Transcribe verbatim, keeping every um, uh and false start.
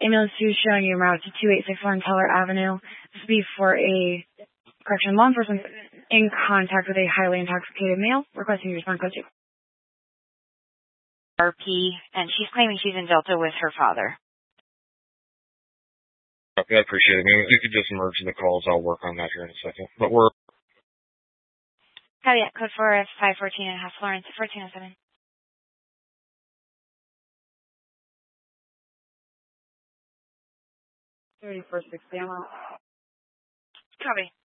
Ambulance two showing you en route to two eight six one Teller Avenue. This would be for a correction law enforcement in contact with a highly intoxicated male requesting you respond code two. R P, and she's claiming she's in Delta with her father. Okay, I appreciate it. Maybe you could just merge the calls. I'll work on that here in a second. But we're... Caveat code four F five fourteen and a half, Florence, fourteen oh seven. thirty-four sixty, I'm out. Copy.